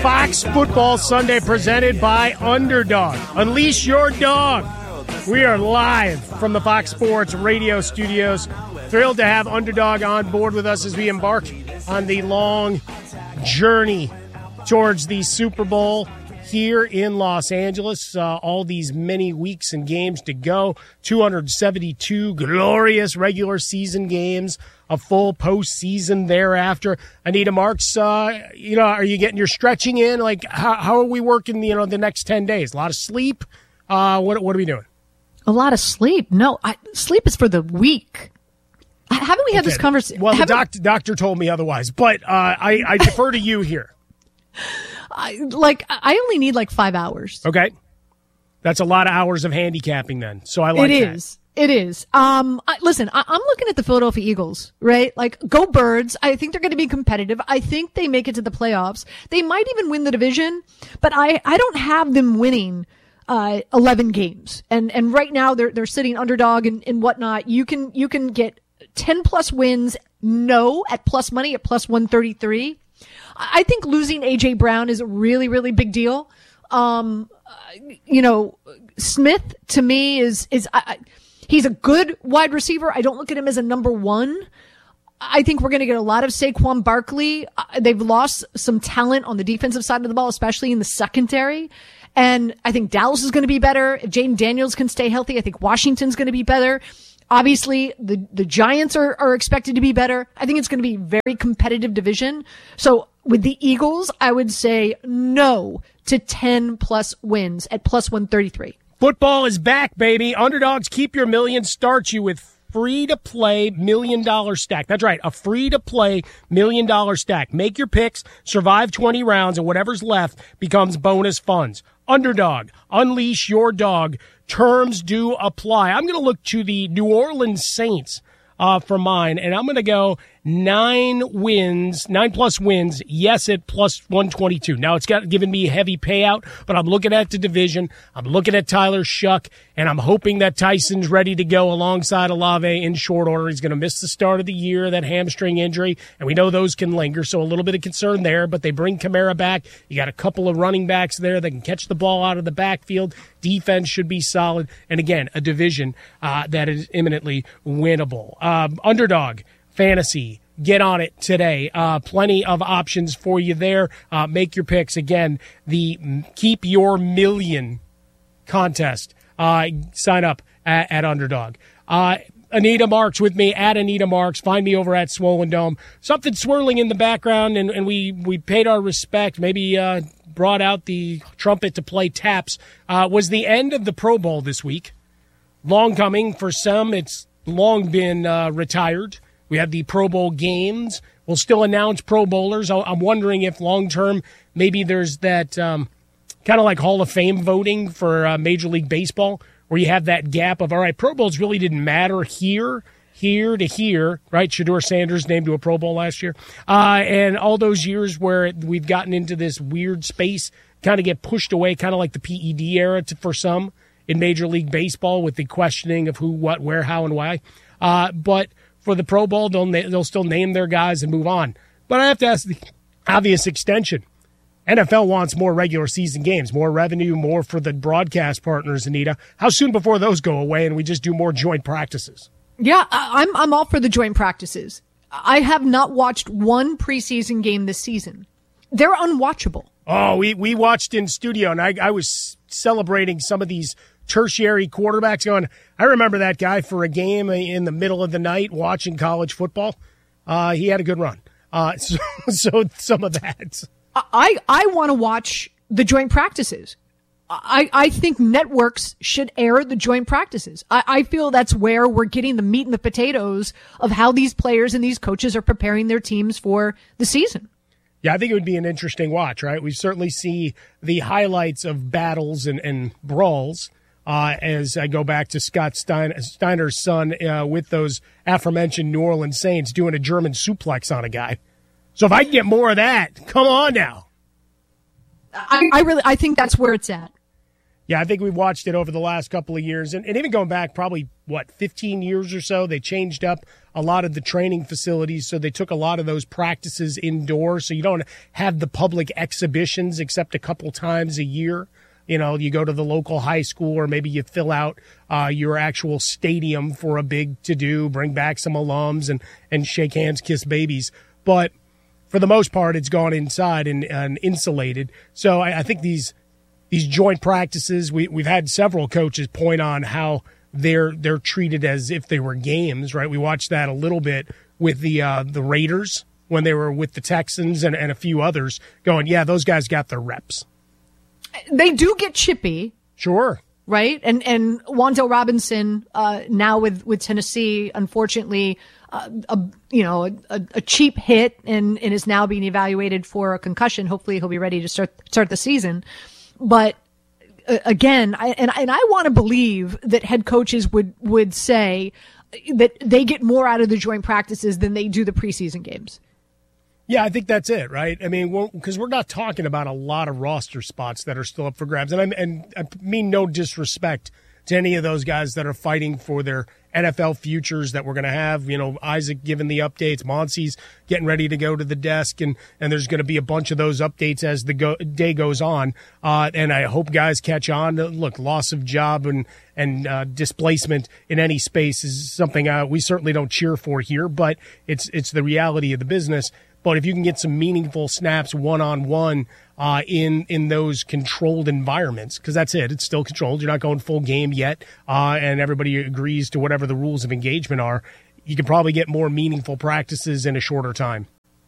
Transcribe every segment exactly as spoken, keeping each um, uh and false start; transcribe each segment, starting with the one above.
Fox Football Sunday presented by Underdog. Unleash your dog. We are live from the Fox Sports radio studios. Thrilled to have Underdog on board with us as we embark on the long journey towards the Super Bowl here in Los Angeles. Uh, all these many weeks and games to go. two hundred seventy-two glorious regular season games. A full postseason thereafter. Anita Marks, uh, you know, are you getting your stretching in? Like, how, how are we working, you know, the next ten days? A lot of sleep? Uh, what, what are we doing? A lot of sleep? No, I, sleep is for the weak. Haven't we had okay. this conversation? Well, the doc- doctor told me otherwise, but uh, I, I defer to you here. I, like, I only need like five hours. Okay. That's a lot of hours of handicapping then. So I like it that. It is. It is. Um, I, listen, I, I'm looking at the Philadelphia Eagles, right? Like, go Birds. I think they're going to be competitive. I think they make it to the playoffs. They might even win the division, but I, I don't have them winning, uh, eleven games. And, and right now they're, they're sitting underdog and, and whatnot. You can, you can get ten plus wins. No, at plus money at plus one thirty-three. I think losing A J Brown is a really, really big deal. Um, you know, Smith to me is, is, I, he's a good wide receiver. I don't look at him as a number one. I think we're going to get a lot of Saquon Barkley. Uh, they've lost some talent on the defensive side of the ball, especially in the secondary. And I think Dallas is going to be better. If Jaden Daniels can stay healthy, I think Washington's going to be better. Obviously, the, the Giants are, are expected to be better. I think it's going to be a very competitive division. So with the Eagles, I would say no to ten plus wins at plus one thirty-three. Football is back, baby. Underdogs Keep Your Million starts you with free-to-play million-dollar stack. That's right, a free-to-play million-dollar stack. Make your picks, survive twenty rounds, and whatever's left becomes bonus funds. Underdog, unleash your dog. Terms do apply. I'm going to look to the New Orleans Saints uh, for mine, and I'm going to go nine wins, nine plus wins, yes, at plus one twenty-two. Now, it's got given me a heavy payout, but I'm looking at the division. I'm looking at Tyler Shuck, and I'm hoping that Tyson's ready to go alongside Olave in short order. He's going to miss the start of the year, that hamstring injury, and we know those can linger, so a little bit of concern there, but they bring Kamara back. You got a couple of running backs there that can catch the ball out of the backfield. Defense should be solid, and again, a division uh, that is imminently winnable. Um, underdog Fantasy, get on it today. Uh, plenty of options for you there. Uh, make your picks. Again, the Keep Your Million contest. Uh, sign up at, at Underdog. Uh, Anita Marks with me, at Anita Marks. Find me over at Swollen Dome. Something swirling in the background, and, and we, we paid our respect, maybe uh, brought out the trumpet to play taps. Uh, was the end of the Pro Bowl this week. Long coming. For some, it's long been uh, retired. We have the Pro Bowl games. We'll still announce Pro Bowlers. I'm wondering if long-term maybe there's that um, kind of like Hall of Fame voting for uh, Major League Baseball where you have that gap of, all right, Pro Bowls really didn't matter here, here to here, right? Shedeur Sanders named to a Pro Bowl last year. Uh, and all those years where we've gotten into this weird space kind of get pushed away, kind of like the P E D era to, for some in Major League Baseball with the questioning of who, what, where, how, and why. Uh, but for the Pro Bowl, they'll, they'll still name their guys and move on. But I have to ask the obvious extension. N F L wants more regular season games, more revenue, more for the broadcast partners, Anita. How soon before those go away and we just do more joint practices? Yeah, I'm I'm all for the joint practices. I have not watched one preseason game this season. They're unwatchable. Oh, we, we watched in studio, and I, I was celebrating some of these tertiary quarterbacks going, I remember that guy for a game in the middle of the night watching college football. Uh, he had a good run. Uh, so, so some of that. I, I want to watch the joint practices. I, I think networks should air the joint practices. I, I feel that's where we're getting the meat and the potatoes of how these players and these coaches are preparing their teams for the season. Yeah, I think it would be an interesting watch, right? We certainly see the highlights of battles and, and brawls. Uh, as I go back to Scott Stein, Steiner's son uh, with those aforementioned New Orleans Saints doing a German suplex on a guy. So if I can get more of that, come on now. I, I really, I think that's where it's at. Yeah, I think we've watched it over the last couple of years, and, and even going back probably, what, fifteen years or so, they changed up a lot of the training facilities, so they took a lot of those practices indoors, so you don't have the public exhibitions except a couple times a year. You know, you go to the local high school, or maybe you fill out uh, your actual stadium for a big to-do, bring back some alums and, and shake hands, kiss babies. But for the most part, it's gone inside and, and insulated. So I, I think these these joint practices, we, we've had several coaches point on how they're they're treated as if they were games, right? We watched that a little bit with the uh, the Raiders when they were with the Texans and, and a few others going, yeah, those guys got their reps. They do get chippy. Sure. Right? And and Wan'Dale Robinson, uh, now with, with Tennessee, unfortunately, uh, a, you know, a, a cheap hit and, and is now being evaluated for a concussion. Hopefully he'll be ready to start start the season. But uh, again, I, and, and I want to believe that head coaches would, would say that they get more out of the joint practices than they do the preseason games. Yeah, I think that's it, right? I mean, because we're, we're not talking about a lot of roster spots that are still up for grabs. And I, and I mean no disrespect to any of those guys that are fighting for their N F L futures that we're going to have. You know, Isaac giving the updates. Monsi's getting ready to go to the desk, and, and there's going to be a bunch of those updates as the go, day goes on. Uh, and I hope guys catch on. Look, loss of job and, and uh, displacement in any space is something uh, we certainly don't cheer for here, but it's it's the reality of the business. But if you can get some meaningful snaps one-on-one uh, in in those controlled environments, because that's it. It's still controlled. You're not going full game yet, uh, and everybody agrees to whatever the rules of engagement are. You can probably get more meaningful practices in a shorter time.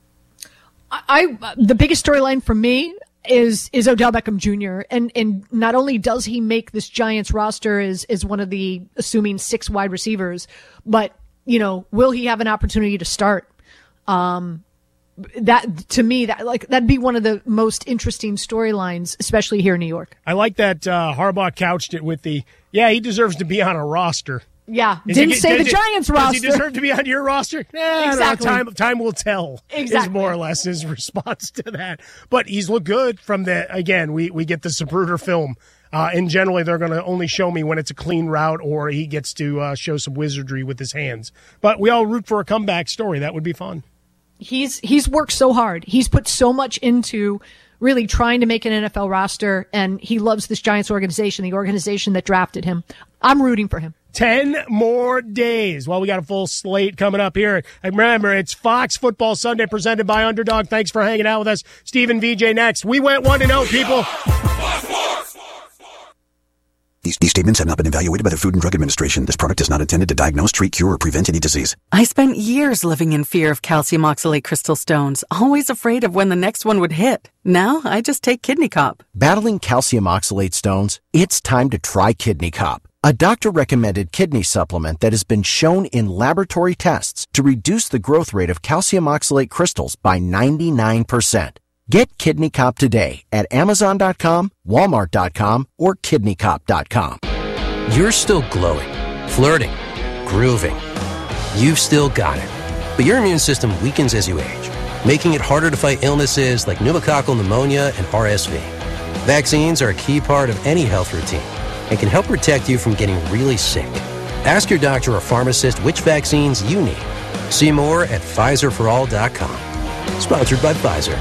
I, I the biggest storyline for me is is Odell Beckham Junior And and not only does he make this Giants roster as, as one of the assuming six wide receivers, but, you know, will he have an opportunity to start? Um That to me, that like that'd be one of the most interesting storylines, especially here in New York. I like that uh, Harbaugh couched it with the, yeah, he deserves to be on a roster. Yeah, Is didn't he, say does the he, Giants does roster. Does he deserve to be on your roster? Eh, exactly. Time, time will tell. Exactly. Is more or less his response to that. But he's looked good from the, again, we, we get the Zapruder film. Uh, and generally, they're going to only show me when it's a clean route or he gets to uh, show some wizardry with his hands. But we all root for a comeback story. That would be fun. He's he's worked so hard. He's put so much into really trying to make an N F L roster, and he loves this Giants organization, the organization that drafted him. I'm rooting for him. Ten more days. Well, we got a full slate coming up here. And remember, it's Fox Football Sunday presented by Underdog. Thanks for hanging out with us. Stephen V J next. We went one and oh, people. These, these statements have not been evaluated by the Food and Drug Administration. This product is not intended to diagnose, treat, cure, or prevent any disease. I spent years living in fear of calcium oxalate crystal stones, always afraid of when the next one would hit. Now, I just take Kidney Cop. Battling calcium oxalate stones? It's time to try Kidney Cop, a doctor-recommended kidney supplement that has been shown in laboratory tests to reduce the growth rate of calcium oxalate crystals by ninety-nine percent. Get Kidney Cop today at Amazon dot com, Walmart dot com, or Kidney Cop dot com. You're still glowing, flirting, grooving. You've still got it. But your immune system weakens as you age, making it harder to fight illnesses like pneumococcal pneumonia and R S V. Vaccines are a key part of any health routine and can help protect you from getting really sick. Ask your doctor or pharmacist which vaccines you need. See more at Pfizer for all dot com. Sponsored by Pfizer.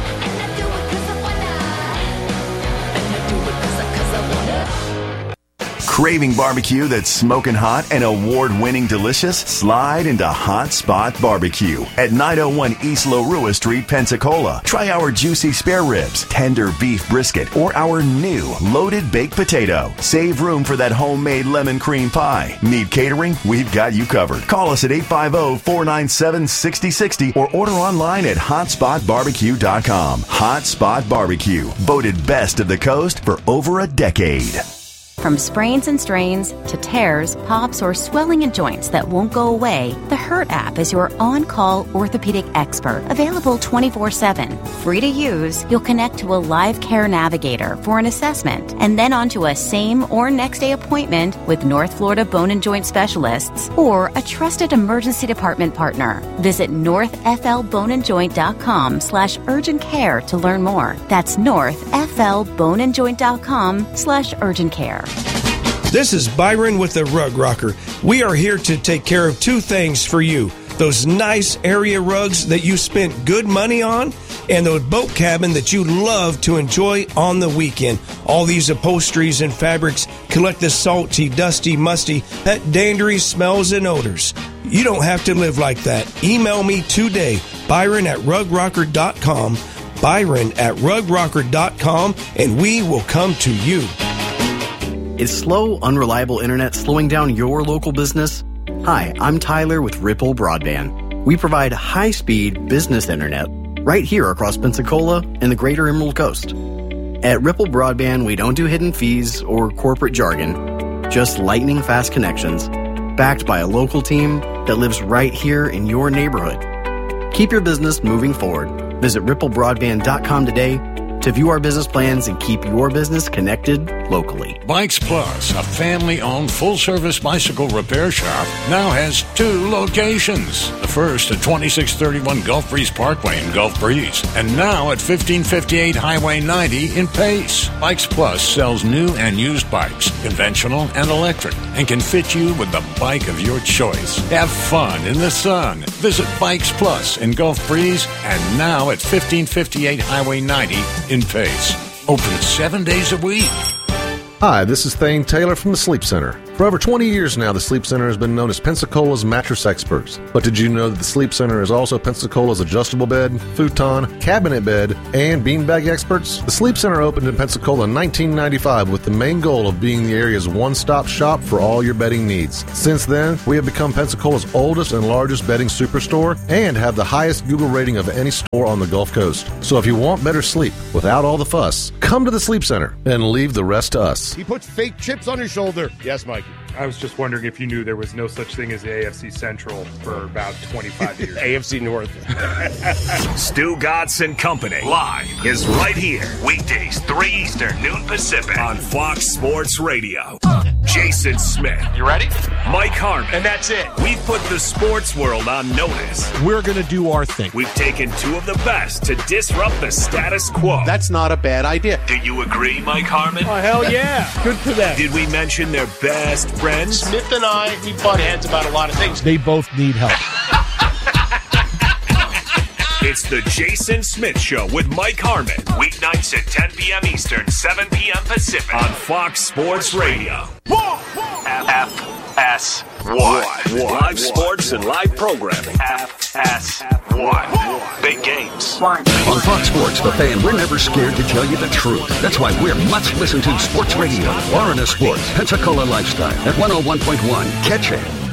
Craving barbecue that's smoking hot and award-winning delicious? Slide into Hot Spot Barbecue at nine oh one East Larua Street, Pensacola. Try our juicy spare ribs, tender beef brisket, or our new loaded baked potato. Save room for that homemade lemon cream pie. Need catering? We've got you covered. Call us at eight five zero, four nine seven, six zero six zero or order online at hot spot barbecue dot com. Hot Spot Barbecue, voted best of the coast for over a decade. From sprains and strains to tears, pops, or swelling in joints that won't go away, the Hurt app is your on-call orthopedic expert, available twenty-four seven. Free to use, you'll connect to a live care navigator for an assessment, and then onto a same or next day appointment with North Florida Bone and Joint Specialists or a trusted emergency department partner. Visit northflboneandjoint.com slash urgent care to learn more. That's northflboneandjoint.com slash urgent care. This is Byron with the Rug Rocker. We are here to take care of two things for you. those nice area rugs that you spent good money on, and the boat cabin that you love to enjoy on the weekend. All these upholsteries and fabrics collect the salty, dusty, musty, pet dandery smells and odors. You don't have to live like that. Email me today, Byron at rug rocker dot com, Byron at rug rocker dot com, and we will come to you. Is slow, unreliable internet slowing down your local business? Hi, I'm Tyler with Ripple Broadband. We provide high-speed business internet right here across Pensacola and the greater Emerald Coast. At Ripple Broadband, we don't do hidden fees or corporate jargon, just lightning-fast connections, backed by a local team that lives right here in your neighborhood. Keep your business moving forward. Visit ripple broadband dot com today to view our business plans and keep your business connected locally. Bikes Plus, a family-owned full-service bicycle repair shop, now has two locations. The first at twenty-six thirty-one Gulf Breeze Parkway in Gulf Breeze, and now at fifteen fifty-eight Highway ninety in Pace. Bikes Plus sells new and used bikes, conventional and electric, and can fit you with the bike of your choice. Have fun in the sun. Visit Bikes Plus in Gulf Breeze, and now at fifteen fifty-eight Highway ninety in Pace. Open seven days a week. Hi, this is Thane Taylor from the Sleep Center. For over twenty years now, the Sleep Center has been known as Pensacola's mattress experts. But did you know that the Sleep Center is also Pensacola's adjustable bed, futon, cabinet bed, and beanbag experts? The Sleep Center opened in Pensacola in nineteen ninety-five with the main goal of being the area's one-stop shop for all your bedding needs. Since then, we have become Pensacola's oldest and largest bedding superstore and have the highest Google rating of any store on the Gulf Coast. So if you want better sleep without all the fuss, come to the Sleep Center and leave the rest to us. He puts fake chips on your shoulder. Yes, Mike. I was just wondering if you knew there was no such thing as the A F C Central for about twenty-five years. A F C North. Stu Gatz and Company live is right here. Weekdays, three Eastern, noon Pacific on Fox Sports Radio. Jason Smith. You ready? Mike Harmon. And that's it. We've put the sports world on notice. We're going to do our thing. We've taken two of the best to disrupt the status quo. That's not a bad idea. Do you agree, Mike Harmon? Oh, hell yeah. Good for them. Did we mention their best friends? Smith and I, we butt heads about a lot of things. They both need help. It's the Jason Smith Show with Mike Harmon. Weeknights at ten p.m. Eastern, seven p.m. Pacific on Fox Sports Radio. F S one. Live sports and live programming. F S one. Big games. On Fox Sports, the fan, we're never scared to tell you the truth. That's why we're much listened to sports radio. Florida Sports, Pensacola Lifestyle at one oh one point one. Catch it.